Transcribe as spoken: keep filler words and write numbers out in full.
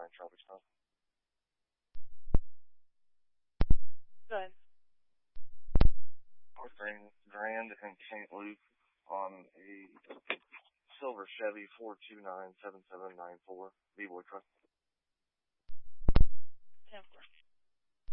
nine traffic stop. Good. Between Grand and Saint Luke on a silver Chevy four two nine seven seven nine four B-Boy truck. ten four.